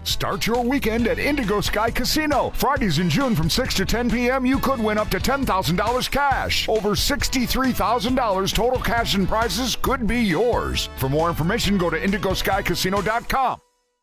Start your weekend at Indigo Sky Casino. Fridays in June from 6 to 10 p.m., you could win up to $10,000 cash. Over $63,000 total cash and prizes could be yours. For more information, go to IndigoSkyCasino.com.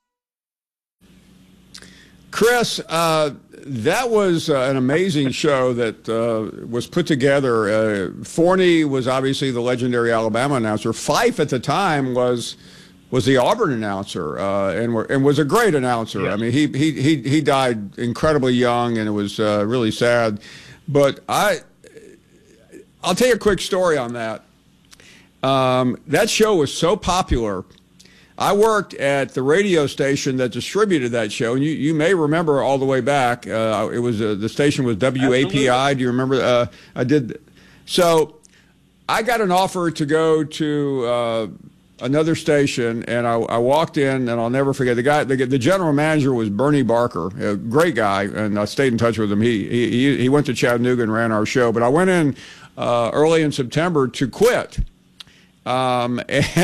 Chris, that was an amazing show that was put together. Forney was obviously the legendary Alabama announcer. Fife at the time was the Auburn announcer, and was a great announcer. Yes. I mean, he died incredibly young, and it was really sad. But I'll tell you a quick story on that. That show was so popular. I worked at the radio station that distributed that show, and you may remember all the way back. It was the station was WAPI. Absolutely. Do you remember? I did. So I got an offer to go to another station, and I walked in, and I'll never forget the general manager was Bernie Barker, a great guy, and I stayed in touch with him. He went to Chattanooga and ran our show, but I went in early in September to quit, and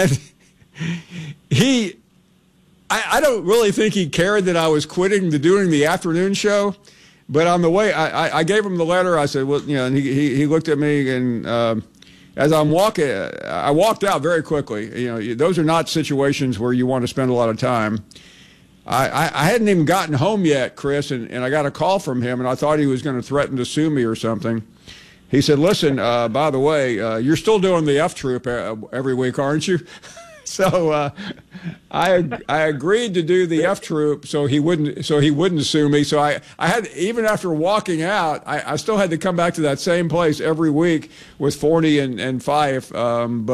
I don't really think he cared that I was quitting to doing the afternoon show, but on the way, I gave him the letter. I said, well, and he looked at me, and as I'm walking, I walked out very quickly. Those are not situations where you want to spend a lot of time. I hadn't even gotten home yet, Chris, and I got a call from him, and I thought he was going to threaten to sue me or something. He said, listen, by the way, you're still doing the F Troop every week, aren't you? So I agreed to do the F Troop so he wouldn't sue me. So I had, even after walking out, I still had to come back to that same place every week with Forney and Fife. I mean,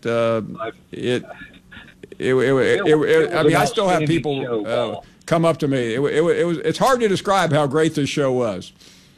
I still have people come up to me. It's hard to describe how great this show was.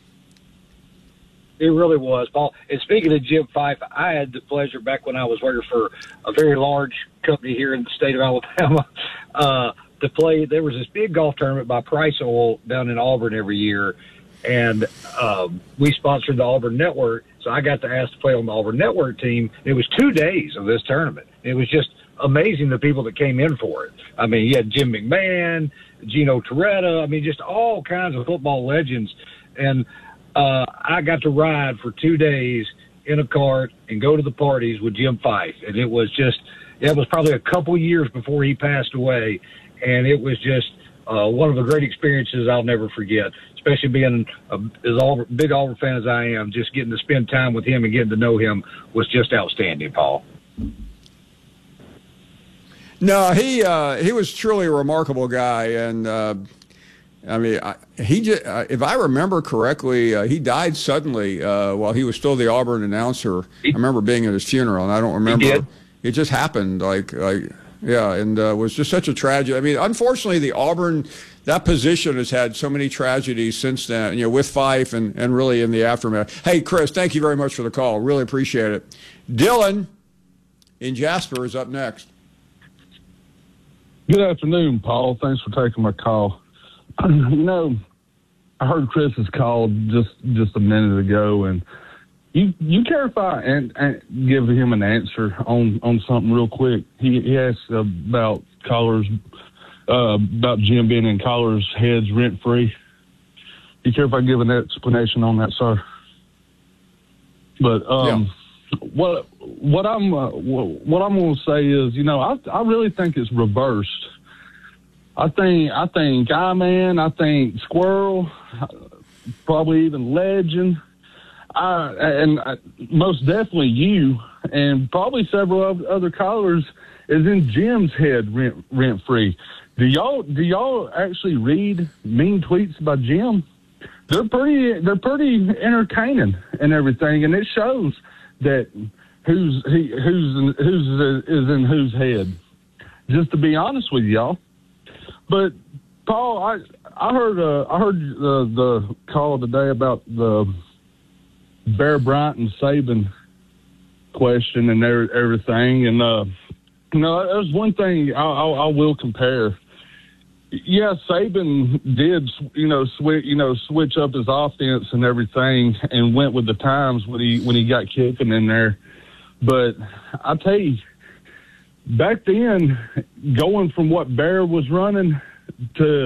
It really was, Paul. And speaking of Jim Fife, I had the pleasure back when I was working for a very large company here in the state of Alabama to play. There was this big golf tournament by Price Oil down in Auburn every year, and we sponsored the Auburn Network, so I got to ask to play on the Auburn Network team. It was 2 days of this tournament. It was just amazing the people that came in for it. I mean, you had Jim McMahon, Gino Torretta, I mean, just all kinds of football legends. And I got to ride for 2 days in a cart and go to the parties with Jim Fife. And it was probably a couple years before he passed away. And it was just one of the great experiences I'll never forget, especially being as big Auburn fan as I am. Just getting to spend time with him and getting to know him was just outstanding, Paul. No, he was truly a remarkable guy. And, I mean, if I remember correctly, he died suddenly while he was still the Auburn announcer. I remember being at his funeral, and I don't remember. It just happened, and was just such a tragedy. I mean, unfortunately, the Auburn, that position has had so many tragedies since then, with Fife and really in the aftermath. Hey, Chris, thank you very much for the call. Really appreciate it. Dylan in Jasper is up next. Good afternoon, Paul. Thanks for taking my call. I heard Chris's call just a minute ago, and you care if I give him an answer on something real quick? He asked about callers, about Jim being in callers' heads rent free. You care if I give an explanation on that, sir? But what I'm going to say is, I really think it's reversed. I think I-Man, I think Squirrel, probably even Legend, and most definitely you, and probably several other callers is in Jim's head rent free. Do y'all actually read mean tweets by Jim? They're pretty entertaining and everything, and it shows that who's in whose head. Just to be honest with y'all. But Paul, I heard the call today about the Bear Bryant and Saban question and everything, and there's one thing I will compare. Yeah, Saban did switch up his offense and everything and went with the times when he got Kiffin in there, but I tell you, back then, going from what Bear was running to